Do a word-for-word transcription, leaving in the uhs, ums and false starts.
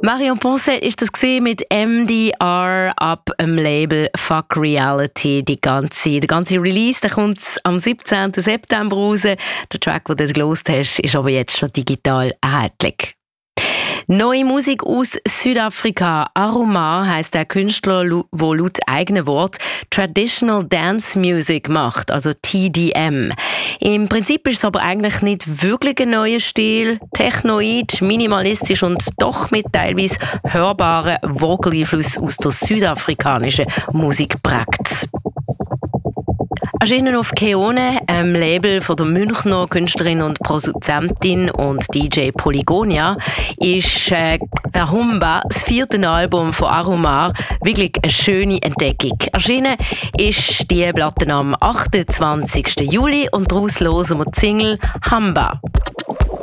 Marion Poncet ist das mit M D R ab dem Label Fuck Reality. Die ganze, der ganze Release der kommt am siebzehnten September raus. Der Track, den du gehört hast, ist aber jetzt schon digital erhältlich. Neue Musik aus Südafrika. Aroma heisst der Künstler, der laut eigenem Wort Traditional Dance Music macht, also T D M. Im Prinzip ist es aber eigentlich nicht wirklich ein neuer Stil. Technoid, minimalistisch und doch mit teilweise hörbaren Vocal-Einflüssen aus der südafrikanischen Musik prägt. Erschienen auf Keone, einem Label von der Münchner Künstlerin und Produzentin und D J Polygonia, ist äh, Humba, das vierte Album von Aroma, wirklich eine schöne Entdeckung. Erschienen ist die Platte am achtundzwanzigsten Juli und daraus hören wir die Single Humba.